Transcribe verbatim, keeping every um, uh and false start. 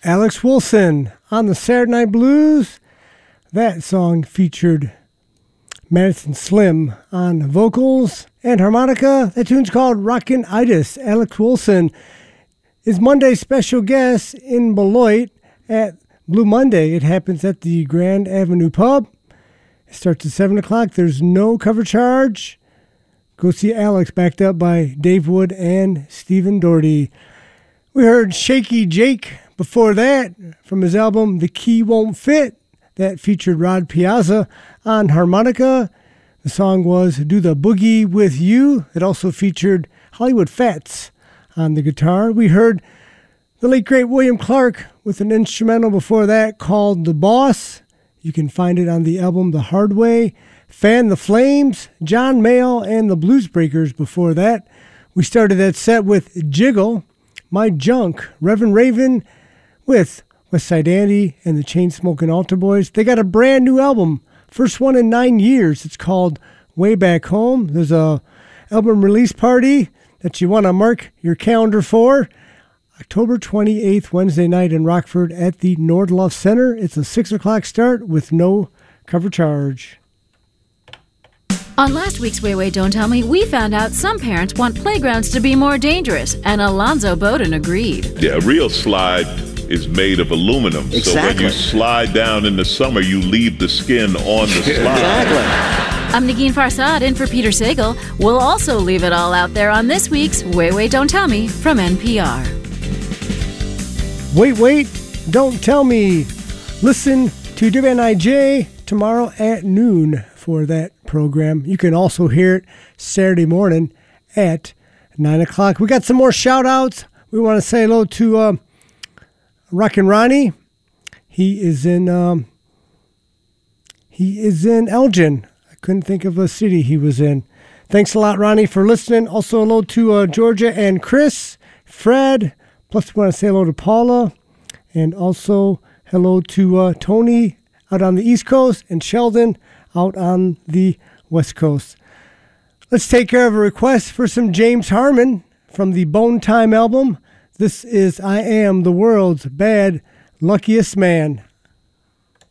Alex Wilson on the Saturday Night Blues. That song featured Madison Slim on vocals and harmonica. That tune's called Rockin' Itis. Alex Wilson is Monday's special guest in Beloit at Blue Monday. It happens at the Grand Avenue Pub. It starts at seven o'clock. There's no cover charge. Go see Alex, backed up by Dave Wood and Stephen Doherty. We heard Shaky Jake before that from his album The Key Won't Fit. That featured Rod Piazza on harmonica. The song was Do the Boogie With You. It also featured Hollywood Fats on the guitar. We heard the late great William Clark with an instrumental before that called The Boss. You can find it on the album The Hard Way. Fan the Flames, John Mayall, and the Blues Breakers before that. We started that set with Jiggle, My Junk, Reverend Raven with West Side Andy and the Chainsmoking Altar Boys. They got a brand new album, first one in nine years. It's called Way Back Home. There's a album release party that you want to mark your calendar for. October twenty-eighth, Wednesday night in Rockford at the Nordlof Center. It's a six o'clock start with no cover charge. On last week's Way Way Don't Tell Me, we found out some parents want playgrounds to be more dangerous, and Alonzo Bowden agreed. Yeah, a real slide is made of aluminum. Exactly. So when you slide down in the summer, you leave the skin on the slide. Exactly. I'm Nagin Farsad in for Peter Sagal. We'll also leave it all out there on this week's Way Way Don't Tell Me from N P R. Wait, wait, don't tell me. Listen to W N I J tomorrow at noon for that program. You can also hear it Saturday morning at nine o'clock. We got some more shout outs. We want to say hello to uh, Rockin' Ronnie. He is in um, he is in Elgin. I couldn't think of a city he was in. Thanks a lot, Ronnie, for listening. Also hello to uh, Georgia and Chris, Fred. Plus we want to say hello to Paula. And also hello to uh, Tony out on the East Coast and Sheldon out on the West Coast. Let's take care of a request for some James Harmon from the Bone Time album. This is I Am the World's Bad Luckiest Man.